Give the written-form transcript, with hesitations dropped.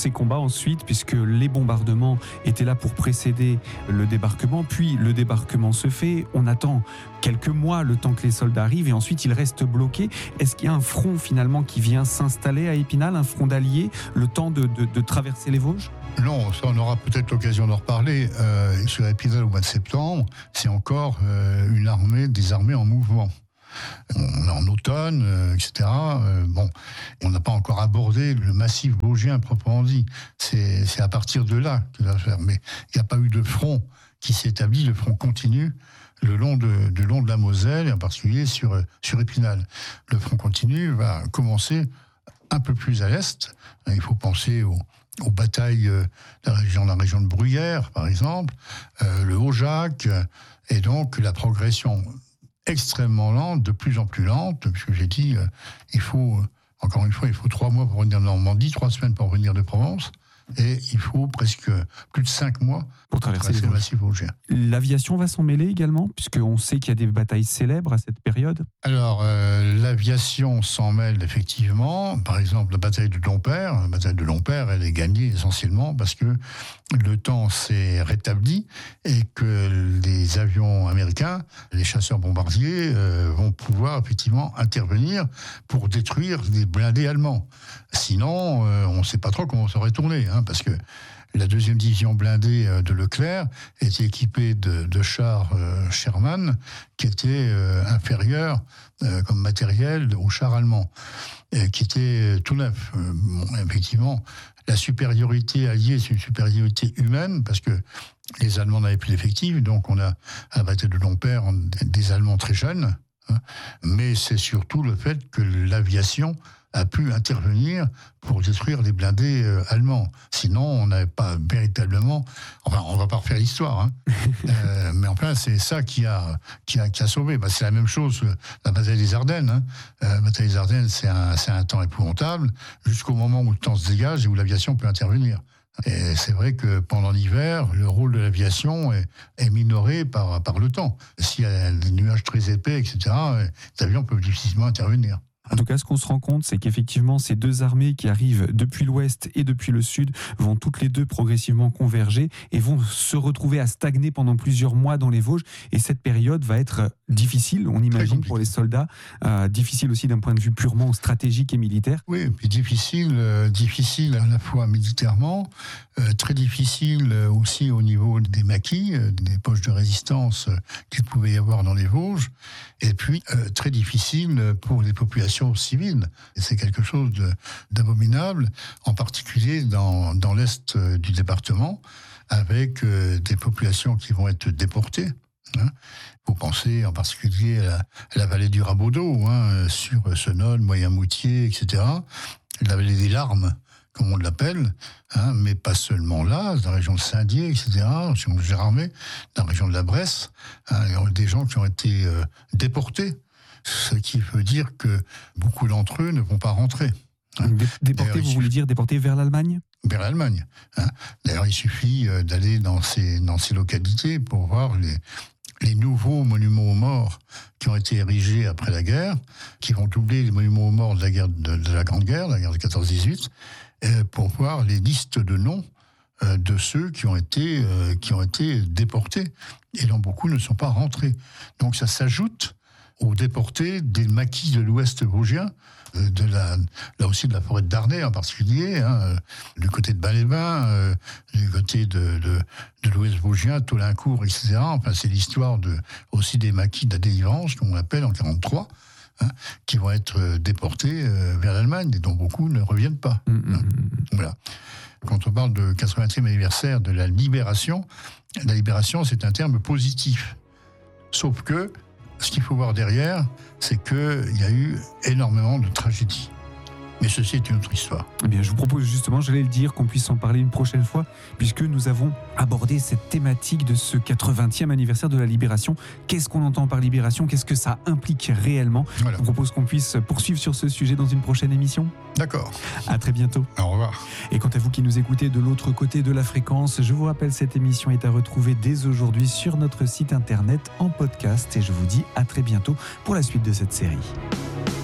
ces combats ensuite, puisque les bombardements étaient là pour précéder le débarquement, puis le débarquement se fait, on attend quelques mois le temps que les soldats arrivent et ensuite ils restent bloqués. Est-ce qu'il y a un front finalement qui vient s'installer à Épinal, un front d'alliés, le temps de traverser les Vosges ? Non, ça on aura peut-être l'occasion d'en reparler. Sur Épinal au mois de septembre, c'est encore des armées en mouvement. On est en automne, etc. On n'a pas encore abordé le massif vosgien proprement dit. C'est à partir de là que ça va faire. Mais il n'y a pas eu de front qui s'établit, de front continu le long de la Moselle, et en particulier sur Épinal. Le front continu va commencer un peu plus à l'est. Il faut penser aux batailles de la région de Bruyères, par exemple, le Haut-Jacques, et donc la progression extrêmement lente, de plus en plus lente, puisque j'ai dit, il faut 3 mois pour venir de Normandie, 3 semaines pour venir de Provence, et il faut presque plus de 5 mois pour traverser le massif vosgien. L'aviation va s'en mêler également, puisqu'on sait qu'il y a des batailles célèbres à cette période. Alors, l'aviation s'en mêle effectivement. Par exemple, la bataille de Dompère. La bataille de Dompère, elle est gagnée essentiellement parce que le temps s'est rétabli et que les avions américains, les chasseurs bombardiers, vont pouvoir effectivement intervenir pour détruire les blindés allemands. Sinon, on ne sait pas trop comment ça aurait tourné, parce que la 2e division blindée de Leclerc était équipée de chars Sherman qui étaient inférieurs comme matériel aux chars allemands, qui étaient tout neufs. Effectivement, la supériorité alliée, c'est une supériorité humaine, parce que les Allemands n'avaient plus d'effectifs, donc on a à la bataille de Dompère des Allemands très jeunes, mais c'est surtout le fait que l'aviation a pu intervenir pour détruire les blindés allemands. Sinon, on n'avait pas véritablement... Enfin, on ne va pas refaire l'histoire, mais enfin, c'est ça qui a sauvé. C'est la même chose, la bataille des Ardennes. La bataille des Ardennes, c'est un temps épouvantable, jusqu'au moment où le temps se dégage et où l'aviation peut intervenir. Et c'est vrai que pendant l'hiver, le rôle de l'aviation est minoré par le temps. S'il y a des nuages très épais, etc., les avions peuvent difficilement intervenir. En tout cas, ce qu'on se rend compte, c'est qu'effectivement, ces deux armées qui arrivent depuis l'ouest et depuis le sud vont toutes les deux progressivement converger et vont se retrouver à stagner pendant plusieurs mois dans les Vosges. Et cette période va être difficile, on imagine, pour les soldats. Difficile aussi d'un point de vue purement stratégique et militaire. Oui, et puis difficile à la fois militairement, très difficile aussi au niveau des maquis, des poches de résistance qu'il pouvait y avoir dans les Vosges, et puis très difficile pour les populations civiles. Et c'est quelque chose d'abominable, en particulier dans l'est du département, avec des populations qui vont être déportées. Vous pensez en particulier à la vallée du Rabodeau, sur Senones, Moyen-Moutier, etc. La vallée des Larmes, comme on l'appelle, mais pas seulement là, dans la région de Saint-Dié, etc., dans la région de Gérardmer, dans la région de la Bresse, il y a des gens qui ont été déportés, ce qui veut dire que beaucoup d'entre eux ne vont pas rentrer. Déportés, vous voulez dire déportés vers l'Allemagne ? Vers l'Allemagne. D'ailleurs, il suffit d'aller dans ces localités pour voir les nouveaux monuments aux morts qui ont été érigés après la guerre, qui vont doubler les monuments aux morts de la Grande Guerre, la guerre de 14-18, pour voir les listes de noms de ceux qui ont été déportés, et dont beaucoup ne sont pas rentrés. Donc ça s'ajoute aux déportés des maquis de l'ouest vosgien, là aussi de la forêt de Darney en particulier, du côté de Bain-les-Bains, du côté de l'ouest vosgien, Taulincourt, etc. Enfin, c'est l'histoire aussi des maquis de la délivrance, comme on l'appelle, en 1943, qui vont être déportés vers l'Allemagne, et dont beaucoup ne reviennent pas. Voilà. Quand on parle de 80e anniversaire de la libération, c'est un terme positif. Sauf que ce qu'il faut voir derrière, c'est qu'il y a eu énormément de tragédies. Mais ceci est une autre histoire. Eh bien, je vous propose justement, j'allais le dire, qu'on puisse en parler une prochaine fois, puisque nous avons abordé cette thématique de ce 80e anniversaire de la Libération. Qu'est-ce qu'on entend par libération ? Qu'est-ce que ça implique réellement ? Voilà. Je vous propose qu'on puisse poursuivre sur ce sujet dans une prochaine émission. D'accord. À très bientôt. Au revoir. Et quant à vous qui nous écoutez de l'autre côté de la fréquence, je vous rappelle, cette émission est à retrouver dès aujourd'hui sur notre site internet en podcast. Et je vous dis à très bientôt pour la suite de cette série.